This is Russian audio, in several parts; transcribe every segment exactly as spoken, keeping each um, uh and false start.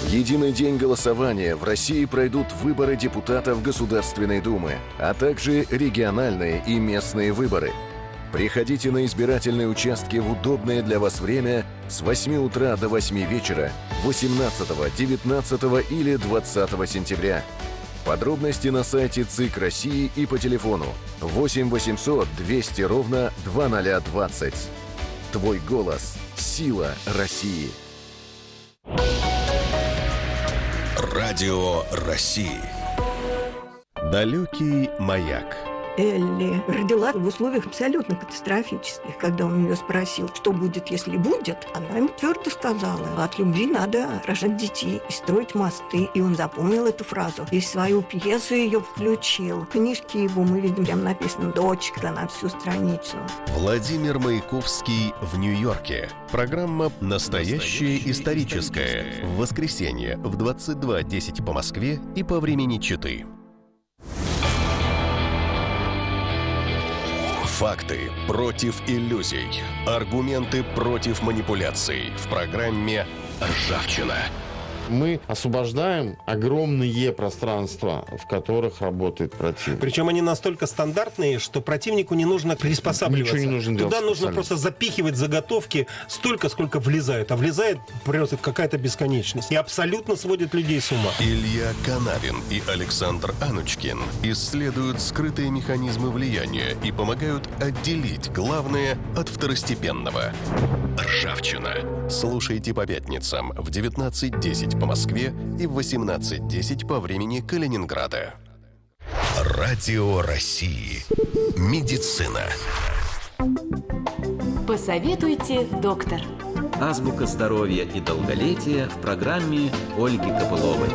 В единый день голосования в России пройдут выборы депутатов Государственной Думы, а также региональные и местные выборы. Приходите на избирательные участки в удобное для вас время с восьми утра до восьми вечера восемнадцатого, девятнадцатого или двадцатого сентября. Подробности на сайте ЦИК России и по телефону восемь восемьсот двести ровно двадцать двадцать. Твой голос – сила России. Радио России. Далекий маяк. Элли родила в условиях абсолютно катастрофических. Когда он ее спросил, что будет, если будет, она ему твердо сказала: от любви надо рожать детей и строить мосты. И он запомнил эту фразу. И в свою пьесу ее включил. В книжке его мы видим, прям написано «Дочка» на всю страницу. Владимир Маяковский в Нью-Йорке. Программа «Настоящее историческое». В воскресенье в двадцать два десять по Москве и по времени Читы. Факты против иллюзий. Аргументы против манипуляций. В программе «Ржавчина». Мы освобождаем огромные пространства, в которых работает противник. Причем они настолько стандартные, что противнику не нужно приспосабливаться. Ничего не нужно делать. Туда нужно просто запихивать заготовки столько, сколько влезает. А влезает просто какая-то бесконечность. И абсолютно сводит людей с ума. Илья Канавин и Александр Анучкин исследуют скрытые механизмы влияния и помогают отделить главное от второстепенного. Ржавчина. Слушайте по пятницам в девятнадцать десять по Москве и в восемнадцать десять по времени Калининграда. Радио России. Медицина. Посоветуйте, доктор. Азбука здоровья и долголетия в программе Ольги Копыловой.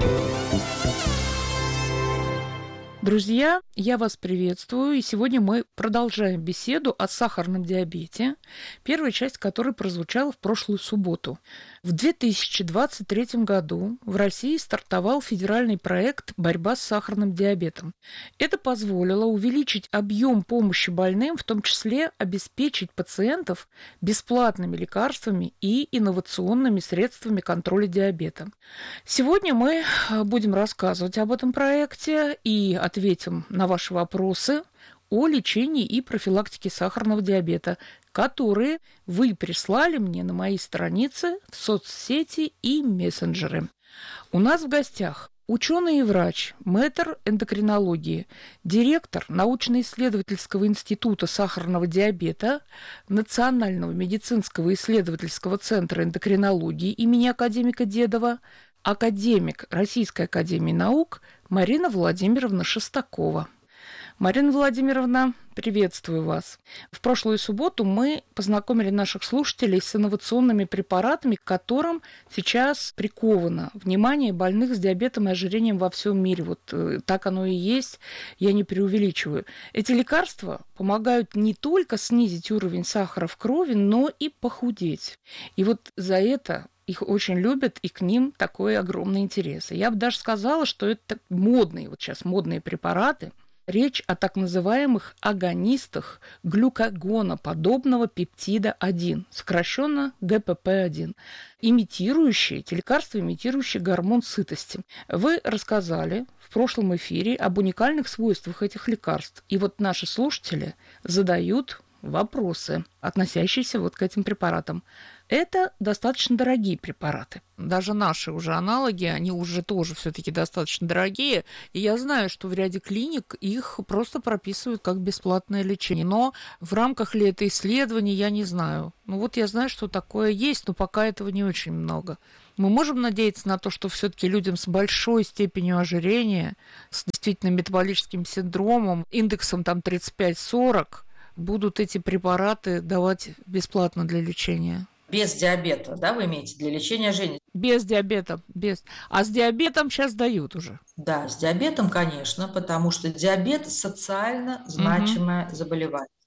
Друзья, я вас приветствую, и сегодня мы продолжаем беседу о сахарном диабете, первая часть которой прозвучала в прошлую субботу. В две тысячи двадцать третьем году в России стартовал федеральный проект «Борьба с сахарным диабетом». Это позволило увеличить объем помощи больным, в том числе обеспечить пациентов бесплатными лекарствами и инновационными средствами контроля диабета. Сегодня мы будем рассказывать об этом проекте и ответим на ваши вопросы о лечении и профилактике сахарного диабета, которые вы прислали мне на мои страницы в соцсети и мессенджеры. У нас в гостях ученый и врач, мэтр эндокринологии, директор научно-исследовательского института сахарного диабета Национального медицинского исследовательского центра эндокринологии имени академика Дедова, академик Российской академии наук Марина Владимировна Шестакова. Марина Владимировна, приветствую вас. В прошлую субботу мы познакомили наших слушателей с инновационными препаратами, к которым сейчас приковано внимание больных с диабетом и ожирением во всем мире. Вот так оно и есть, я не преувеличиваю. Эти лекарства помогают не только снизить уровень сахара в крови, но и похудеть. И вот за это их очень любят, и к ним такой огромный интерес. Я бы даже сказала, что это модные, вот сейчас модные препараты. Речь о так называемых агонистах глюкагоноподобного пептида один, сокращенно гэ пэ пэ один, имитирующие, эти лекарства, имитирующие гормон сытости. Вы рассказали в прошлом эфире об уникальных свойствах этих лекарств. И вот наши слушатели задают вопросы, относящиеся вот к этим препаратам. Это достаточно дорогие препараты. Даже наши уже аналоги, они уже тоже все-таки достаточно дорогие. И я знаю, что в ряде клиник их просто прописывают как бесплатное лечение. Но в рамках ли это исследования, я не знаю. Ну вот я знаю, что такое есть, но пока этого не очень много. Мы можем надеяться на то, что все-таки людям с большой степенью ожирения, с действительно метаболическим синдромом, индексом там тридцать пять сорок, будут эти препараты давать бесплатно для лечения? Без диабета, да, вы имеете, для лечения ожирения? Без диабета, без. А с диабетом сейчас дают уже? Да, с диабетом, конечно, потому что диабет социально значимое угу. заболевание.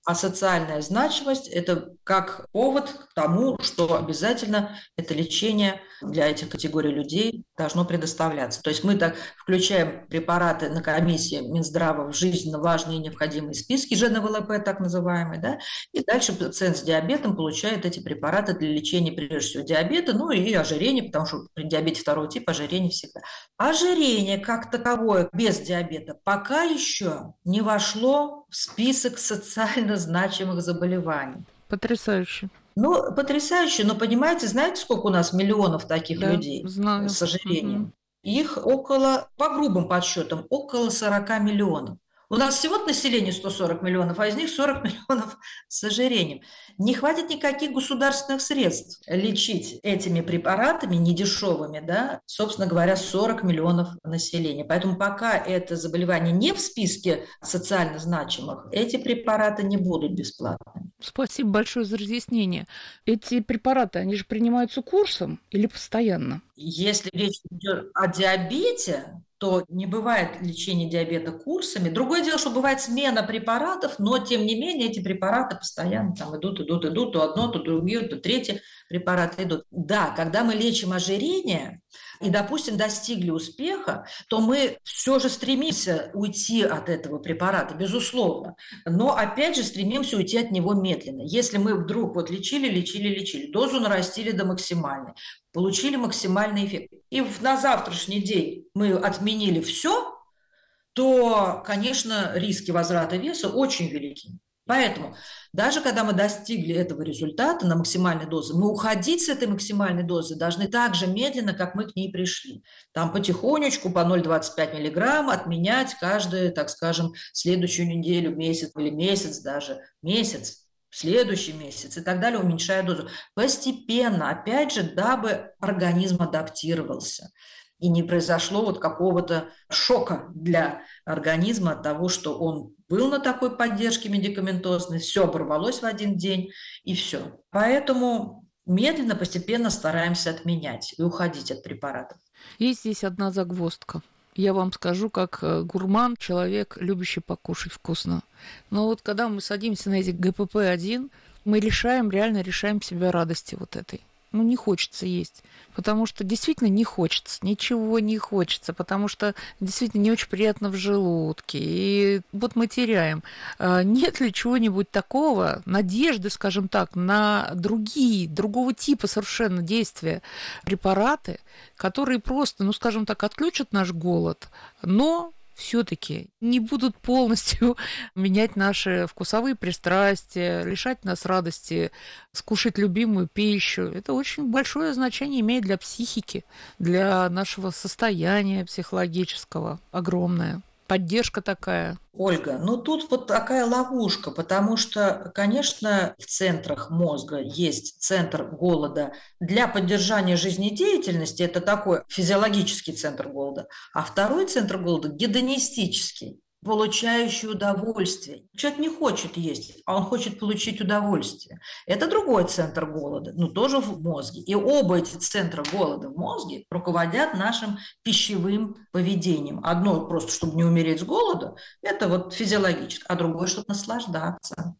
А социальная значимость – это как повод к тому, что обязательно это лечение для этих категорий людей должно предоставляться. То есть мы так включаем препараты на комиссии Минздрава в жизненно важные и необходимые списки, жэ эн вэ эл пэ так называемые, да, и дальше пациент с диабетом получает эти препараты для лечения, прежде всего, диабета, ну и ожирения, потому что при диабете второго типа ожирение всегда. Ожирение как таковое без диабета пока еще не вошло в список социально значимых заболеваний. Потрясающе. Ну, потрясающе, но понимаете, знаете, сколько у нас миллионов таких Да, людей знаю. с ожирением? Угу. Их около, по грубым подсчетам, около сорок миллионов. У нас всего население сто сорок миллионов, а из них сорок миллионов с ожирением. Не хватит никаких государственных средств лечить этими препаратами недешевыми, да, собственно говоря, сорок миллионов населения. Поэтому пока это заболевание не в списке социально значимых, эти препараты не будут бесплатными. Спасибо большое за разъяснение. Эти препараты, они же принимаются курсом или постоянно? Если речь идет о диабете, то не бывает лечения диабета курсами. Другое дело, что бывает смена препаратов, но тем не менее эти препараты постоянно там идут, идут, идут, то одно, то другое, то третье препараты идут. Да, когда мы лечим ожирение и, допустим, достигли успеха, то мы все же стремимся уйти от этого препарата, безусловно. Но, опять же, стремимся уйти от него медленно. Если мы вдруг вот лечили, лечили, лечили, дозу нарастили до максимальной, получили максимальный эффект, и на завтрашний день мы отменили все, то, конечно, риски возврата веса очень велики. Поэтому даже когда мы достигли этого результата на максимальной дозе, мы уходить с этой максимальной дозы должны так же медленно, как мы к ней пришли. Там потихонечку по ноль целых двадцать пять миллиграмм отменять каждую, так скажем, следующую неделю, месяц или месяц даже, месяц, следующий месяц и так далее, уменьшая дозу. Постепенно, опять же, дабы организм адаптировался. И не произошло вот какого-то шока для организма от того, что он был на такой поддержке медикаментозной, все оборвалось в один день, и все. Поэтому медленно, постепенно стараемся отменять и уходить от препаратов. Есть здесь одна загвоздка. Я вам скажу, как гурман, человек, любящий покушать вкусно. Но вот когда мы садимся на эти гэ пэ пэ один, мы решаем, реально решаем себя радости вот этой. Ну, не хочется есть, потому что действительно не хочется, ничего не хочется, потому что действительно не очень приятно в желудке, и вот мы теряем. Нет ли чего-нибудь такого, надежды, скажем так, на другие, другого типа совершенно действия препараты, которые просто, ну, скажем так, отключат наш голод, но все-таки не будут полностью менять наши вкусовые пристрастия, лишать нас радости скушать любимую пищу. Это очень большое значение имеет для психики, для нашего состояния психологического, огромное. Поддержка такая. Ольга, ну тут вот такая ловушка, потому что, конечно, в центрах мозга есть центр голода для поддержания жизнедеятельности, это такой физиологический центр голода, а второй центр голода гедонистический, получающий удовольствие. Человек не хочет есть, а он хочет получить удовольствие. Это другой центр голода, но тоже в мозге. И оба эти центра голода в мозге руководят нашим пищевым поведением. Одно просто, чтобы не умереть с голода, это вот физиологически, а другое, чтобы наслаждаться.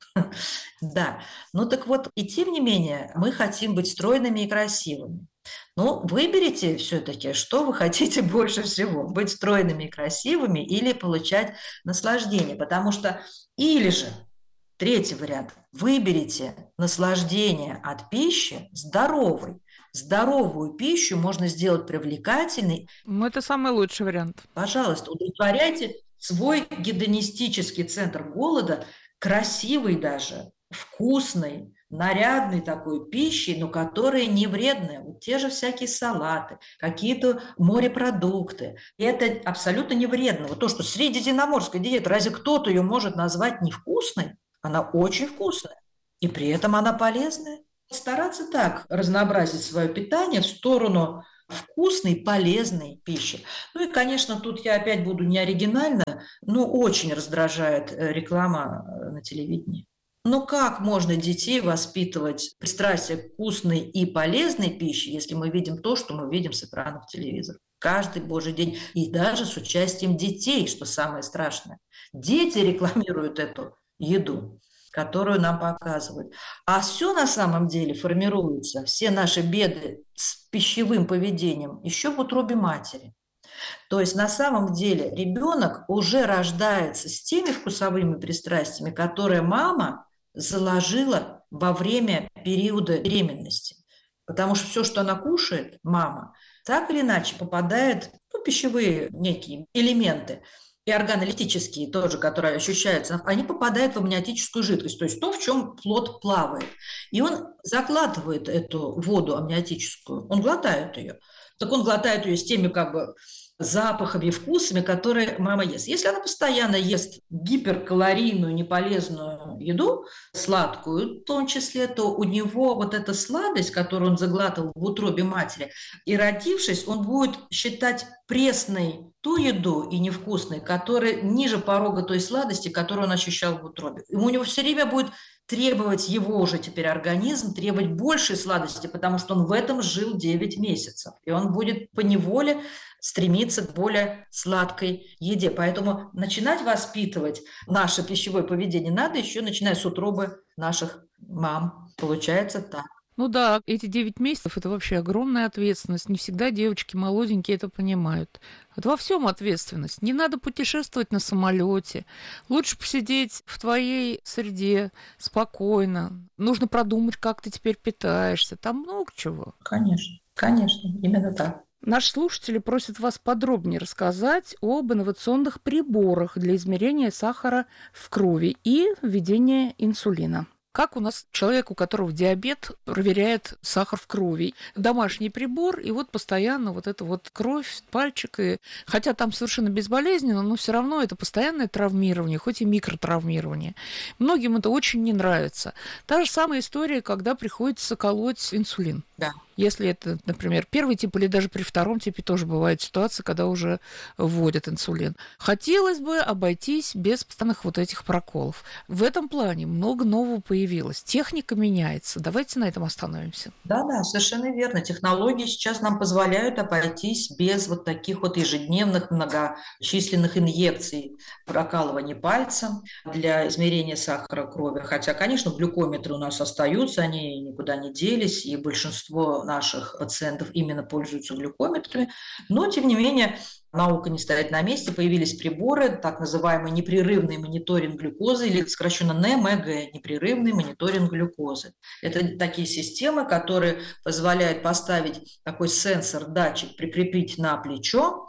Да, ну так вот, и тем не менее, мы хотим быть стройными и красивыми. Ну, выберите все-таки, что вы хотите больше всего, быть стройными и красивыми или получать наслаждение, потому что или же, третий вариант, выберите наслаждение от пищи здоровой. Здоровую пищу можно сделать привлекательной. Ну, это самый лучший вариант. Пожалуйста, удовлетворяйте свой гедонистический центр голода, красивый даже, вкусный, нарядной такой пищей, но которая не вредная. Вот те же всякие салаты, какие-то морепродукты. И это абсолютно не вредно. Вот то, что средиземноморская диета, разве кто-то ее может назвать невкусной? Она очень вкусная. И при этом она полезная. Стараться так разнообразить свое питание в сторону вкусной, полезной пищи. Ну и, конечно, тут я опять буду не оригинальна, но очень раздражает реклама на телевидении. Но как можно детей воспитывать пристрастие к вкусной и полезной пище, если мы видим то, что мы видим с экранов телевизора? Каждый божий день. И даже с участием детей, что самое страшное. Дети рекламируют эту еду. которую нам показывают. А все на самом деле формируется, все наши беды с пищевым поведением еще в утробе матери. То есть на самом деле ребенок уже рождается с теми вкусовыми пристрастиями, которые мама заложила во время периода беременности. Потому что все, что она кушает, мама, так или иначе попадает, ну, пищевые некие элементы, и органолептические тоже, которые ощущаются, они попадают в амниотическую жидкость, то есть то, в чем плод плавает. И он закладывает эту воду амниотическую, он глотает ее. Так он глотает ее с теми как бы запахами и вкусами, которые мама ест. Если она постоянно ест гиперкалорийную, неполезную еду, сладкую в том числе, то у него вот эта сладость, которую он заглатывал в утробе матери, и родившись, он будет считать пресной ту еду и невкусной, которая ниже порога той сладости, которую он ощущал в утробе. И у него все время будет требовать его уже теперь организм, требовать большей сладости, потому что он в этом жил девять месяцев. И он будет поневоле стремиться к более сладкой еде. Поэтому начинать воспитывать наше пищевое поведение надо еще начиная с утробы наших мам. Получается так. Ну да, эти девять месяцев – это вообще огромная ответственность. Не всегда девочки молоденькие это понимают. Это во всем ответственность. Не надо путешествовать на самолете. Лучше посидеть в твоей среде спокойно. Нужно продумать, как ты теперь питаешься. Там много чего. Конечно, конечно, именно так. Наши слушатели просят вас подробнее рассказать об инновационных приборах для измерения сахара в крови и введения инсулина. Как у нас человек, у которого диабет, проверяет сахар в крови? Домашний прибор, и вот постоянно вот эта вот кровь, пальчик. И... Хотя там совершенно безболезненно, но все равно это постоянное травмирование, хоть и микротравмирование. Многим это очень не нравится. Та же самая история, когда приходится колоть инсулин. Да. Если это, например, первый тип или даже при втором типе тоже бывает ситуация, когда уже вводят инсулин. Хотелось бы обойтись без постоянных вот этих проколов. В этом плане много нового появилось. Техника меняется. Давайте на этом остановимся. Да, да, совершенно верно. Технологии сейчас нам позволяют обойтись без вот таких вот ежедневных многочисленных инъекций, прокалывания пальцем для измерения сахара крови. Хотя, конечно, глюкометры у нас остаются, они никуда не делись, и большинство наших пациентов именно пользуются глюкометрами, но, тем не менее, наука не стоит на месте, появились приборы, так называемый непрерывный мониторинг глюкозы, или сокращенно эн эм гэ, непрерывный мониторинг глюкозы. Это такие системы, которые позволяют поставить такой сенсор, датчик, прикрепить на плечо,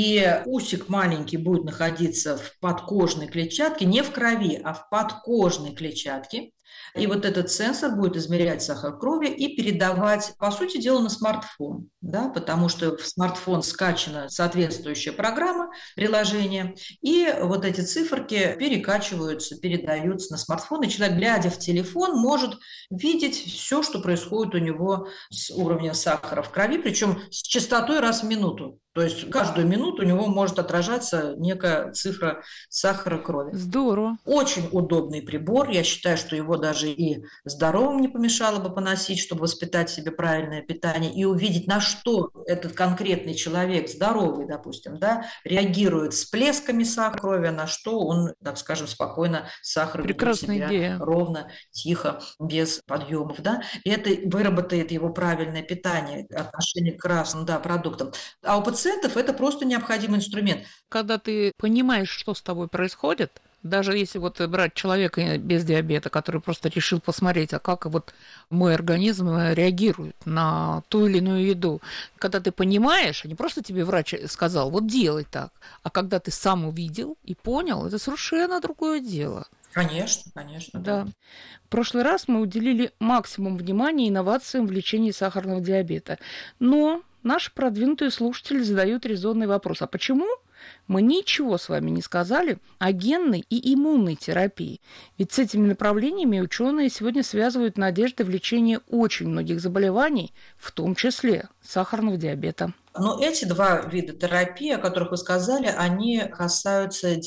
и усик маленький будет находиться в подкожной клетчатке, не в крови, а в подкожной клетчатке. И вот этот сенсор будет измерять сахар крови и передавать, по сути дела, на смартфон, да, потому что в смартфон скачана соответствующая программа, приложение, и вот эти циферки перекачиваются, передаются на смартфон, и человек, глядя в телефон, может видеть все, что происходит у него с уровнем сахара в крови, причем с частотой раз в минуту. То есть каждую минуту у него может отражаться некая цифра сахара крови. Здорово. Очень удобный прибор. Я считаю, что его даже и здоровым не помешало бы поносить, чтобы воспитать себе правильное питание и увидеть, на что этот конкретный человек, здоровый, допустим, да, реагирует всплесками сахара крови, а на что он, так скажем, спокойно сахар ведет себя идея. Ровно, тихо, без подъемов. Да? И это выработает его правильное питание, отношение к разным, да, продуктам. А у пациентов это просто необходимый инструмент. Когда ты понимаешь, что с тобой происходит, даже если вот брать человека без диабета, который просто решил посмотреть, а как вот мой организм реагирует на ту или иную еду, когда ты понимаешь, а не просто тебе врач сказал, вот делай так, а когда ты сам увидел и понял, это совершенно другое дело. Конечно, конечно. Да. Да. В прошлый раз мы уделили максимум внимания инновациям в лечении сахарного диабета, но наши продвинутые слушатели задают резонный вопрос. А почему мы ничего с вами не сказали о генной и иммунной терапии? Ведь с этими направлениями ученые сегодня связывают надежды в лечении очень многих заболеваний, в том числе сахарного диабета. Но эти два вида терапии, о которых вы сказали, они касаются